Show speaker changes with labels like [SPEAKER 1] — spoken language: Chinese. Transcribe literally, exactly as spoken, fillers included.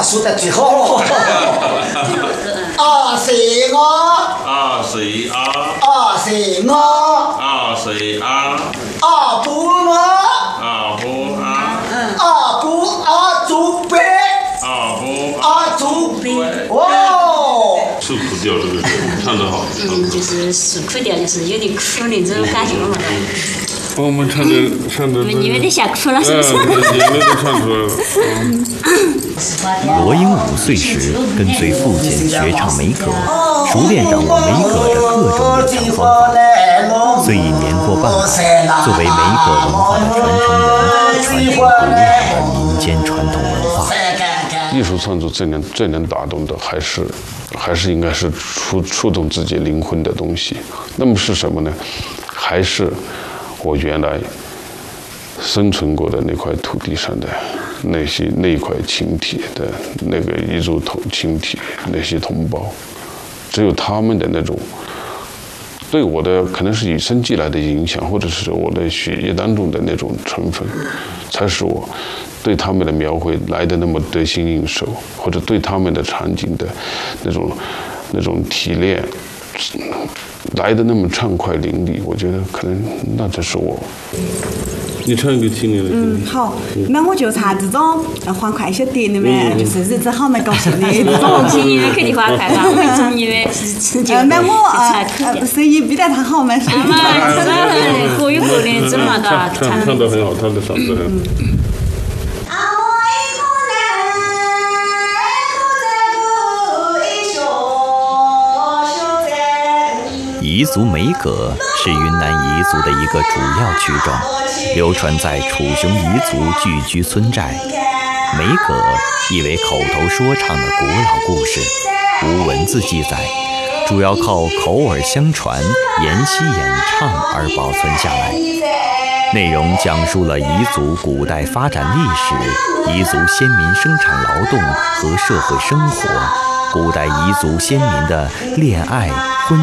[SPEAKER 1] 说的最好了。啊是我，
[SPEAKER 2] 啊是啊，
[SPEAKER 1] 啊是我，
[SPEAKER 2] 啊是啊，
[SPEAKER 1] 啊不我，
[SPEAKER 2] 啊不啊，
[SPEAKER 1] 啊不啊祖辈，
[SPEAKER 2] 啊不
[SPEAKER 1] 啊祖辈。哦。
[SPEAKER 2] 受苦调这个唱得好。
[SPEAKER 3] 嗯，就是受苦调，就是有点苦那种感觉嘛。
[SPEAKER 2] 我们唱的唱的，
[SPEAKER 3] 你们你们都吓哭了是不是？
[SPEAKER 2] 眼泪都唱出来了。
[SPEAKER 4] 罗英五岁时跟随父亲学唱梅歌，熟练掌握梅歌的各种演唱方法。虽已年过半百，作为梅歌文化的传承人，传承古老的民间传统文化。
[SPEAKER 2] 艺术创作最能最能打动的，还是还是应该是触触动自己灵魂的东西。那么是什么呢？还是我原来生存过的那块土地上的那些那块青体的那个彝族头青体那些同胞，只有他们的那种对我的可能是与生俱来的影响，或者是我的血液当中的那种成分，才使我对他们的描绘来得那么得心应手，或者对他们的场景的那种那种提炼来得那么畅快淋漓。我觉得可能那就是我。你唱一个听你的。
[SPEAKER 5] 嗯，好，那我就唱这种欢快一些点的嘛，就是日子好蛮高兴的这种。
[SPEAKER 3] 高兴你们肯定欢快吧？我们中年的是就。
[SPEAKER 5] 呃，那我呃声音比得他好嘛，是
[SPEAKER 3] 嘛？各有各的，怎么的？
[SPEAKER 2] 唱唱得很好，他的嗓子很好。
[SPEAKER 4] 彝族梅歌是云南彝族的一个主要曲种，流传在楚雄彝族聚居村寨。梅歌意为口头说唱的古老故事，无文字记载，主要靠口耳相传、沿袭演唱而保存下来。内容讲述了彝族古代发展历史、彝族先民生产劳动和社会生活、古代彝族先民的恋爱、婚